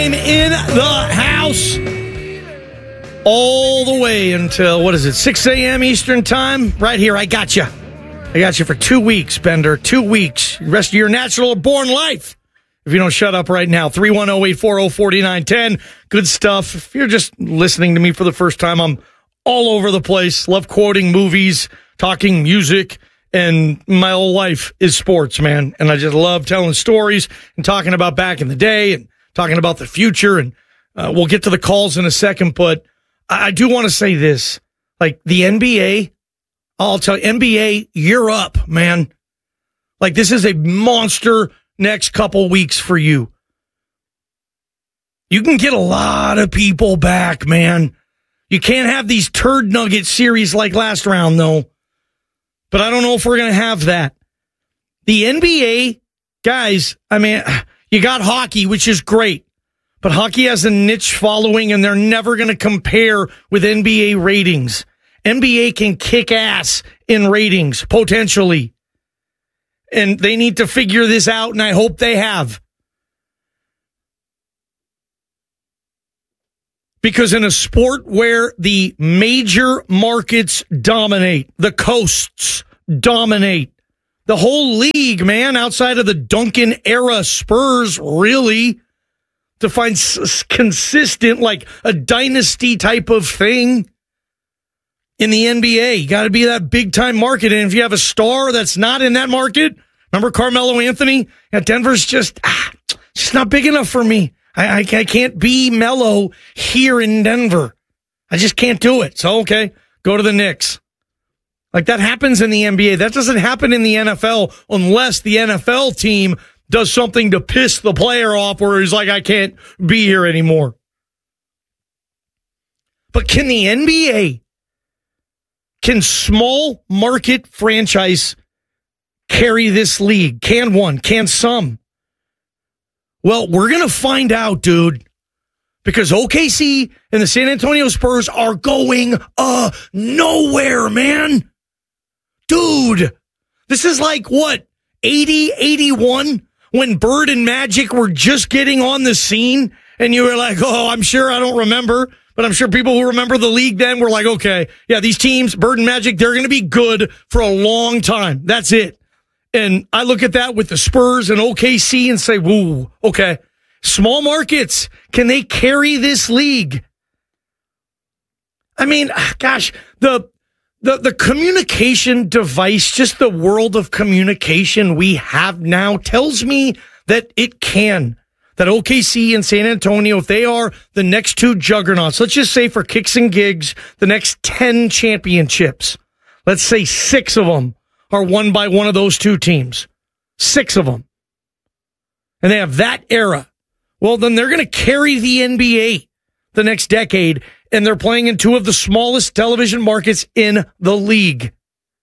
In the house all the way until, 6 a.m. Eastern Time? Right here, I got you. I got you for 2 weeks, Bender. 2 weeks. The rest of your natural born life. If you don't shut up right now, 310-840-4910. Good stuff. If you're just listening to me for the first time, I'm all over the place. Love quoting movies, talking music, and my whole life is sports, man. And I just love telling stories and talking about back in the day and talking about the future. And we'll get to the calls in a second, but I do want to say this. Like the NBA, I'll tell you, NBA, you're up, man. Like this is a monster next couple weeks for you. You can get a lot of people back, man. You can't have these turd nugget series like last round, though. But I don't know if we're going to have that. The NBA, guys, I mean, you got hockey, which is great. But hockey has a niche following, and they're never going to compare with NBA ratings. NBA can kick ass in ratings, potentially. And they need to figure this out, and I hope they have. Because in a sport where the major markets dominate, the coasts dominate, the whole league, man, outside of the Duncan era Spurs, really, to find consistent, like a dynasty type of thing in the NBA. You got to be that big time market. And if you have a star that's not in that market, remember Carmelo Anthony? Yeah, Denver's just not big enough for me. I can't be Melo here in Denver. I just can't do it. So, okay, go to the Knicks. Like that happens in the NBA. That doesn't happen in the NFL unless the NFL team does something to piss the player off where he's like, I can't be here anymore. But can the NBA, can small market franchise carry this league? Can one? Can some? Well, we're going to find out, dude, because OKC and the San Antonio Spurs are going nowhere, man. Dude, this is like, what, 80, 81, when Bird and Magic were just getting on the scene, and you were like, oh, I'm sure I don't remember, but I'm sure people who remember the league then were like, okay, yeah, these teams, Bird and Magic, they're going to be good for a long time. That's it. And I look at that with the Spurs and OKC and say, woo, okay, small markets, can they carry this league? I mean, gosh, the communication device, just the world of communication we have now tells me that it can. That OKC and San Antonio, if they are the next two juggernauts, let's just say for kicks and gigs, the next 10 championships, let's say 6 of them are won by one of those two teams. 6 of them. And they have that era. Well, then they're going to carry the NBA the next decade, and they're playing in 2 of the smallest television markets in the league.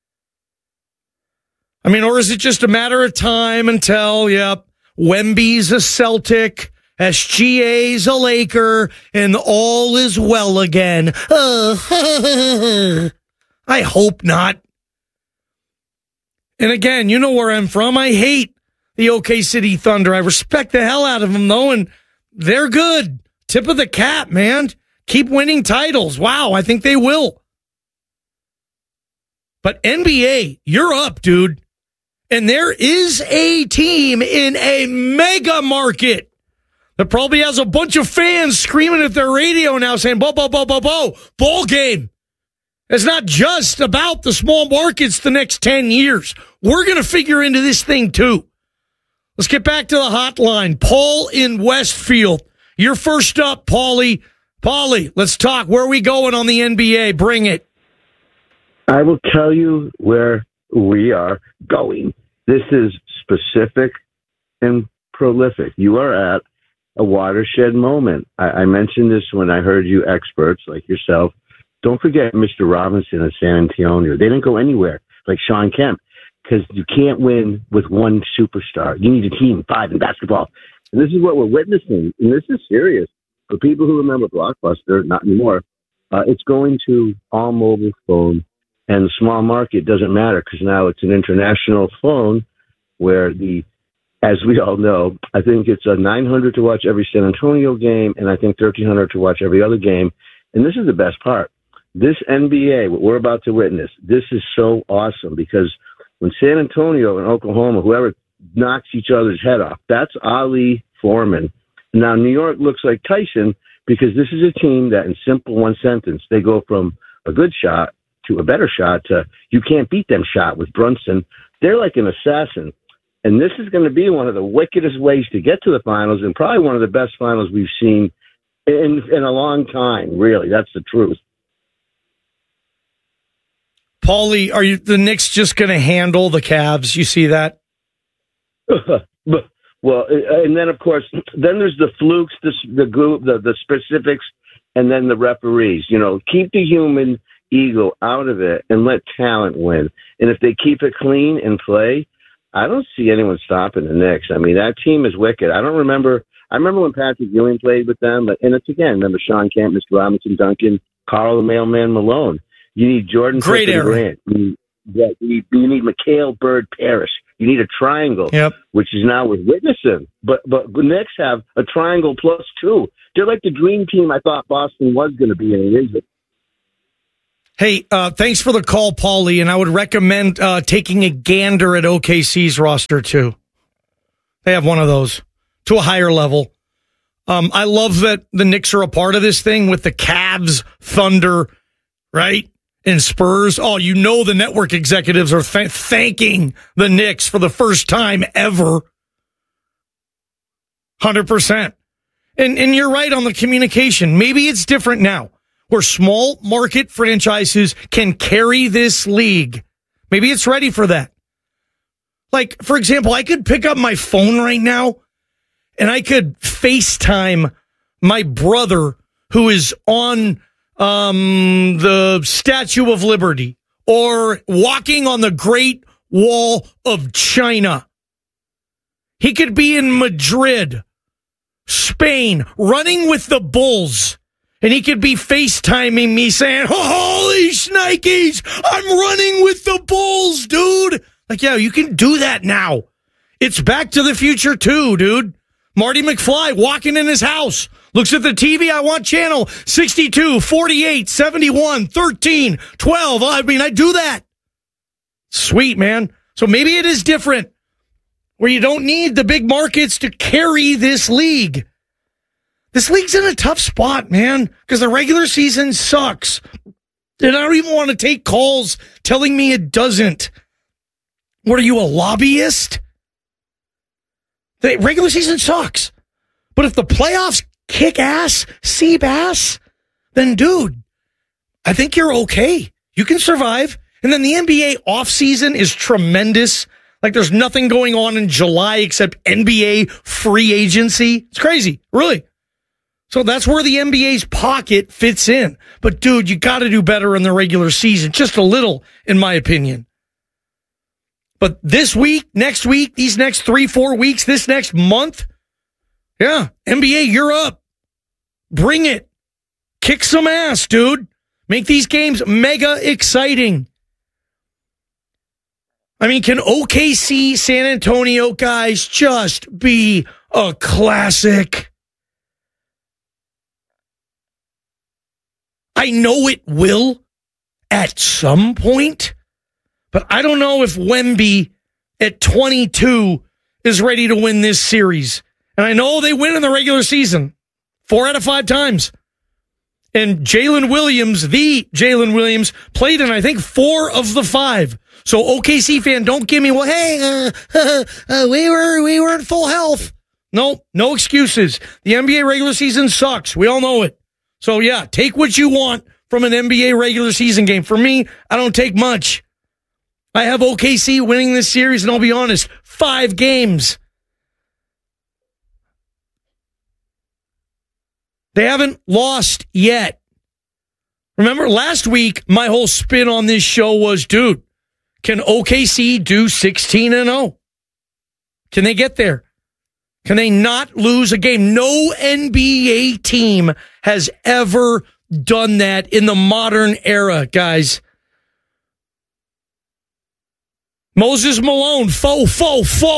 I mean, or is it just a matter of time until, Wemby's a Celtic, SGA's a Laker, and all is well again? I hope not. And again, you know where I'm from. I hate the OK City Thunder. I respect the hell out of them, though, and they're good. Tip of the cap, man. Keep winning titles. Wow, I think they will. But NBA, you're up, dude. And there is a team in a mega market that probably has a bunch of fans screaming at their radio now saying, ball game. It's not just about the small markets the next 10 years. We're going to figure into this thing, too. Let's get back to the hotline. Paul in Westfield. You're first up, Paulie. Paulie, let's talk. Where are we going on the NBA? Bring it. I will tell you where we are going. This is specific and prolific. You are at a watershed moment. I mentioned this when I heard you experts like yourself. Don't forget Mr. Robinson of San Antonio. They didn't go anywhere like Sean Kemp because you can't win with one superstar. You need a team, 5 in basketball. And this is what we're witnessing. And this is serious. For people who remember Blockbuster, not anymore, it's going to all mobile phone. And the small market doesn't matter because now it's an international phone where the as we all know, I think it's a 900 to watch every San Antonio game, and I think 1,300 to watch every other game. And this is the best part. This NBA, what we're about to witness, this is so awesome because when San Antonio and Oklahoma, whoever knocks each other's head off, that's Ali Foreman. Now, New York looks like Tyson because this is a team that, in simple one sentence, they go from a good shot to a better shot to you can't beat them shot with Brunson. They're like an assassin. And this is going to be one of the wickedest ways to get to the finals and probably one of the best finals we've seen in a long time, really. That's the truth. Paulie, are you the Knicks just going to handle the Cavs? You see that? Well, and then, of course, then there's the flukes, the specifics, and then the referees. You know, keep the human ego out of it and let talent win. And if they keep it clean and play, I don't see anyone stopping the Knicks. I mean, that team is wicked. I remember when Patrick Ewing played with them, and it's again, remember Sean Kemp, Mr. Robinson, Duncan, Carl the Mailman Malone. You need Jordan Great era. Grant. You need Mikhail Bird Parrish. You need a triangle, which is now with Whitnison. But the Knicks have a triangle plus two. They're like the dream team I thought Boston was going to be, and it isn't. Hey, thanks for the call, Paulie, and I would recommend taking a gander at OKC's roster, too. They have one of those to a higher level. I love that the Knicks are a part of this thing with the Cavs, Thunder, right, and Spurs. Oh, you know the network executives are thanking the Knicks for the first time ever. 100%. And you're right on the communication. Maybe it's different now, where small market franchises can carry this league. Maybe it's ready for that. Like, for example, I could pick up my phone right now and I could FaceTime my brother who is on the Statue of Liberty or walking on the Great Wall of China. He could be in Madrid, Spain, running with the Bulls. And he could be FaceTiming me saying, holy shnikes, I'm running with the Bulls, dude. Like, yeah, you can do that now. It's Back to the Future too, dude. Marty McFly walking in his house, looks at the TV. I want channel 62, 48, 71, 13, 12. I mean, I do that. Sweet, man. So maybe it is different where you don't need the big markets to carry this league. This league's in a tough spot, man, because the regular season sucks. And I don't even want to take calls telling me it doesn't. What are you, a lobbyist? The regular season sucks. But if the playoffs kick ass, Seabass, then, dude, I think you're okay. You can survive. And then the NBA offseason is tremendous. Like, there's nothing going on in July except NBA free agency. It's crazy, really. So that's where the NBA's pocket fits in. But, dude, you got to do better in the regular season. Just a little, in my opinion. But this week, next week, these next 3-4 weeks, this next month, yeah, NBA, you're up. Bring it. Kick some ass, dude. Make these games mega exciting. I mean, can OKC San Antonio guys just be a classic? I know it will at some point, but I don't know if Wemby at 22 is ready to win this series. And I know they win in the regular season 4 out of 5 times. And Jalen Williams, played in, I think, 4 of the 5. So OKC fan, don't give me, well, hey, we were in full health. No excuses. The NBA regular season sucks. We all know it. So, yeah, take what you want from an NBA regular season game. For me, I don't take much. I have OKC winning this series, and I'll be honest, 5 games. They haven't lost yet. Remember, last week, my whole spin on this show was, dude, can OKC do 16-0? Can they get there? Can they not lose a game? No NBA team has ever done that in the modern era, guys. Moses Malone, faux.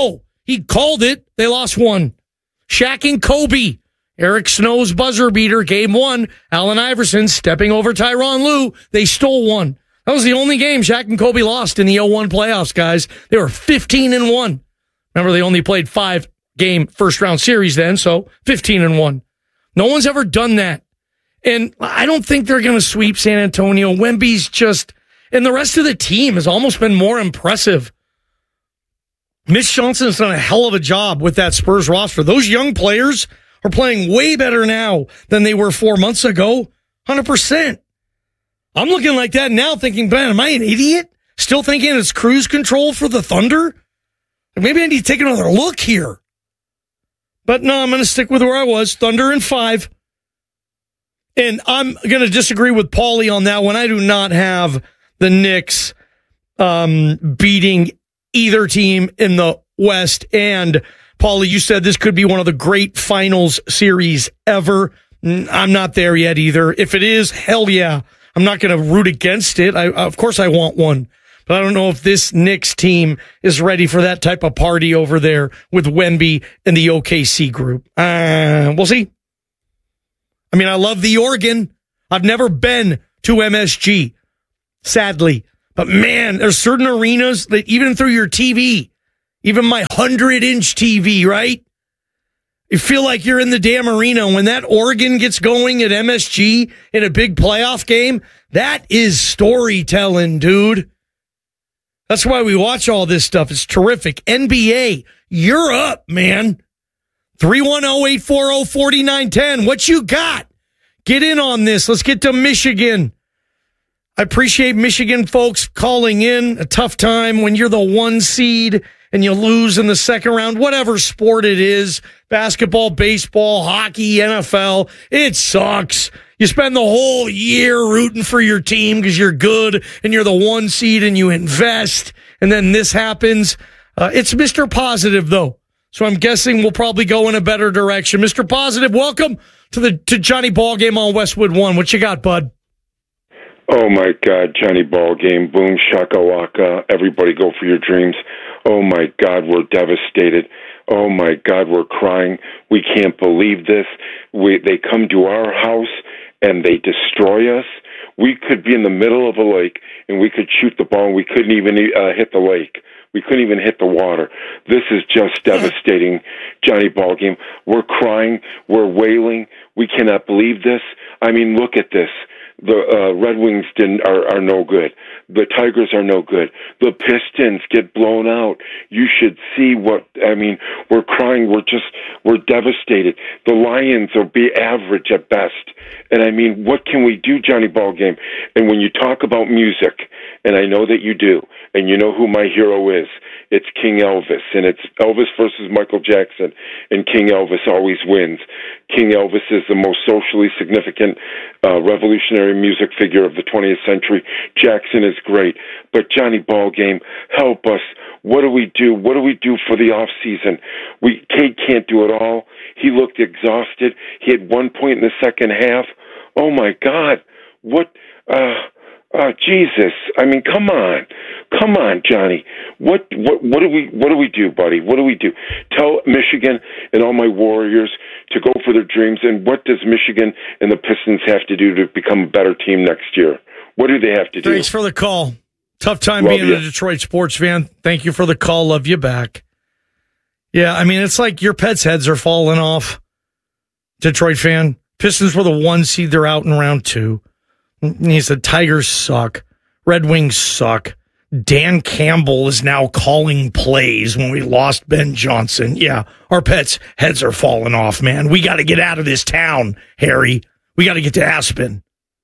He called it. They lost one. Shaq and Kobe. Eric Snow's buzzer beater, game one. Allen Iverson stepping over Tyronn Lue. They stole one. That was the only game Shaq and Kobe lost in the 0-1 playoffs, guys. They were 15-1. Remember, they only played 5-game first-round series then, so 15-1. No one's ever done that. And I don't think they're going to sweep San Antonio. Wemby's just... And the rest of the team has almost been more impressive. Mitch Johnson's done a hell of a job with that Spurs roster. Those young players are playing way better now than they were 4 months ago. 100%. I'm looking like that now thinking, man, am I an idiot? Still thinking it's cruise control for the Thunder? Maybe I need to take another look here. But no, I'm going to stick with where I was. Thunder in 5. And I'm going to disagree with Paulie on that one. I do not have the Knicks beating either team in the West. And Paulie, you said this could be one of the great finals series ever. I'm not there yet either. If it is, hell yeah. I'm not going to root against it. Of course I want one. But I don't know if this Knicks team is ready for that type of party over there with Wemby and the OKC group. We'll see. I mean, I love the Oregon. I've never been to MSG, sadly. But man, there's certain arenas that even through your TV, even my 100-inch TV, right? You feel like you're in the damn arena. When that Oregon gets going at MSG in a big playoff game, that is storytelling, dude. That's why we watch all this stuff. It's terrific. NBA, you're up, man. 310-840-4910. What you got? Get in on this. Let's get to Michigan. I appreciate Michigan folks calling in. A tough time when you're the 1 seed and you lose in the second round, whatever sport it is, basketball, baseball, hockey, NFL, it sucks. You spend the whole year rooting for your team because you're good and you're the 1 seed and you invest, and then this happens. It's Mr. Positive, though, so I'm guessing we'll probably go in a better direction. Mr. Positive, welcome to Johnny Ballgame on Westwood One. What you got, bud? Oh, my God, Johnny Ballgame, boom, shakalaka, everybody go for your dreams. Oh, my God, we're devastated. Oh, my God, we're crying. We can't believe this. They come to our house and they destroy us. We could be in the middle of a lake and we could shoot the ball and we couldn't even hit the lake. We couldn't even hit the water. This is just devastating, Johnny Ballgame. We're crying. We're wailing. We cannot believe this. I mean, look at this. The Red Wings are no good. The Tigers are no good. The Pistons get blown out. You should see we're crying. We're devastated. The Lions will be average at best. And I mean, what can we do, Johnny Ballgame? And when you talk about music, and I know that you do, and you know who my hero is, it's King Elvis, and it's Elvis versus Michael Jackson, and King Elvis always wins. King Elvis is the most socially significant revolutionary music figure of the 20th century. Jackson is great, but Johnny Ballgame, help us. What do we do? What do we do for the off season? Cade can't do it all. He looked exhausted. He had 1 point in the second half. Oh my God! What? Jesus! I mean, come on, Johnny. What do we do, buddy? What do we do? Tell Michigan and all my Warriors to go for their dreams. And what does Michigan and the Pistons have to do to become a better team next year? What do they have to do? Thanks for the call. Tough time being a Detroit sports fan. Thank you for the call. Love you back. Yeah, I mean, it's like your pets' heads are falling off. Detroit fan. Pistons were the 1 seed. They're out in round 2. He said, Tigers suck. Red Wings suck. Dan Campbell is now calling plays when we lost Ben Johnson. Yeah, our pets' heads are falling off, man. We got to get out of this town, Harry. We got to get to Aspen.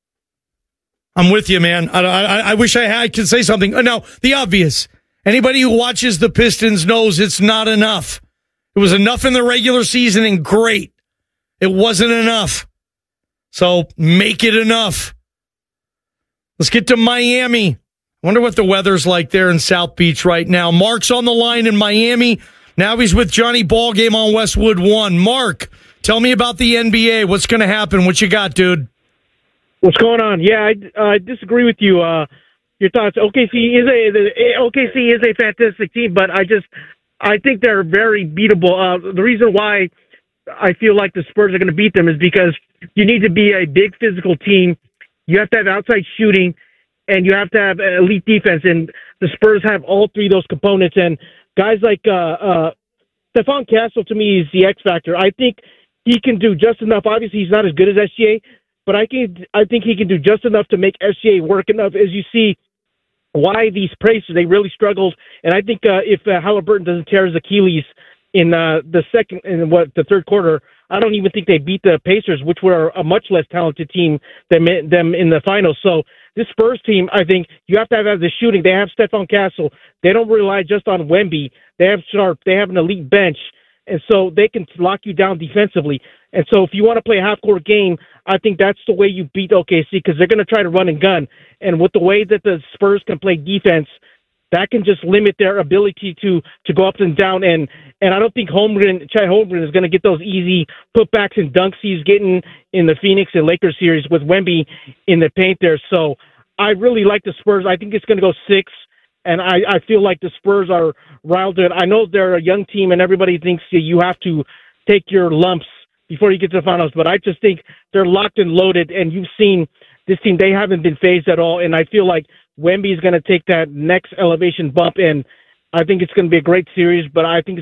I'm with you, man. I wish I could say something. Now, the obvious. Anybody who watches the Pistons knows it's not enough. It was enough in the regular season and great. It wasn't enough. So make it enough. Let's get to Miami. Wonder what the weather's like there in South Beach right now. Mark's on the line in Miami. Now he's with Johnny Ballgame on Westwood One. Mark, tell me about the NBA. What's going to happen? What you got, dude? What's going on? Yeah, I disagree with you. Your thoughts. OKC is a fantastic team, but I think they're very beatable. The reason why I feel like the Spurs are going to beat them is because you need to be a big physical team. You have to have outside shooting, and you have to have elite defense. And the Spurs have all three of those components. And guys like Stephon Castle, to me, is the X factor. I think he can do just enough. Obviously, he's not as good as SGA, but I think he can do just enough to make SGA work enough. As you see, why these Pacers, they really struggled. And I think if Halliburton doesn't tear his Achilles in the third quarter, I don't even think they beat the Pacers, which were a much less talented team than them in the finals. So this Spurs team, I think you have to have the shooting. They have Stephon Castle. They don't rely just on Wemby. They have Sharp. They have an elite bench. And so they can lock you down defensively. And so if you want to play a half-court game, I think that's the way you beat OKC, because they're going to try to run and gun. And with the way that the Spurs can play defense, that can just limit their ability to go up and down. And I don't think Chet Holmgren is going to get those easy putbacks and dunks he's getting in the Phoenix and Lakers series with Wemby in the paint there. So I really like the Spurs. I think it's going to go 6. And I feel like the Spurs are riled in. I know they're a young team, and everybody thinks you have to take your lumps before you get to the finals. But I just think they're locked and loaded, and you've seen this team. They haven't been phased at all. And I feel like Wemby is going to take that next elevation bump, and I think it's going to be a great series. But I think